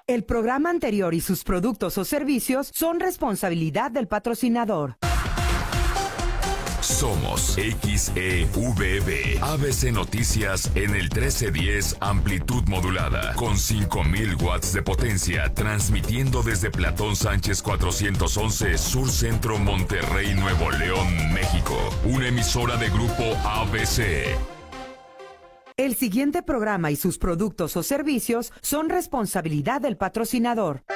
El programa anterior y sus productos o servicios son responsabilidad del patrocinador. Somos XEVB, ABC Noticias en el 1310 amplitud modulada, con 5000 watts de potencia, transmitiendo desde Platón Sánchez 411, Sur Centro, Monterrey, Nuevo León, México. Una emisora de grupo ABC. El siguiente programa y sus productos o servicios son responsabilidad del patrocinador.